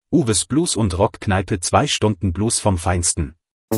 Uwes Blues und Rockkneipe, 2 Stunden Blues vom Feinsten.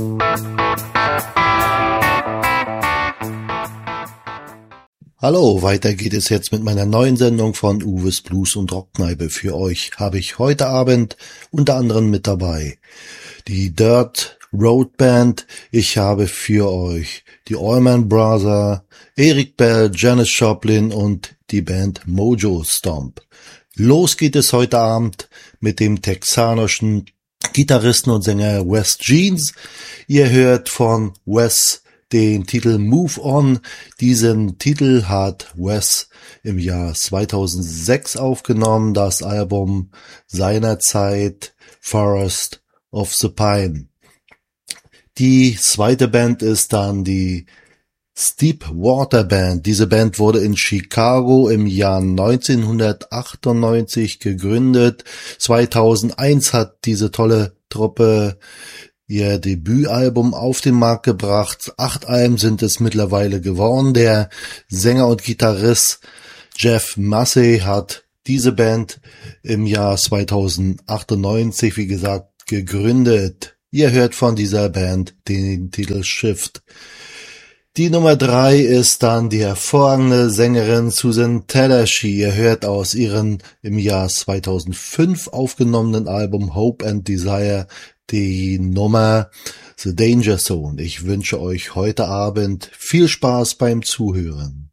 Hallo, weiter geht es jetzt mit meiner neuen Sendung von Uwes Blues und Rockkneipe. Für euch habe ich heute Abend unter anderem mit dabei die Dirt Road Band. Ich habe für euch die Allman Brothers, Eric Bell, Janis Joplin und die Band Mojo Stomp. Los geht es heute Abend mit dem texanischen Gitarristen und Sänger Wes Jeans. Ihr hört von Wes den Titel Move On. Diesen Titel hat Wes im Jahr 2006 aufgenommen, das Album seinerzeit Forest of the Pine. Die zweite Band ist dann die Steep Water Band. Diese Band wurde in Chicago im Jahr 1998 gegründet. 2001 hat diese tolle Truppe ihr Debütalbum auf den Markt gebracht. 8 Alben sind es mittlerweile geworden. Der Sänger und Gitarrist Jeff Massey hat diese Band im Jahr 2098, wie gesagt, gegründet. Ihr hört von dieser Band den Titel Shift. Die Nummer 3 ist dann die hervorragende Sängerin Susan Tedeschi. Ihr hört aus ihrem im Jahr 2005 aufgenommenen Album Hope and Desire die Nummer The Danger Zone. Ich wünsche euch heute Abend viel Spaß beim Zuhören.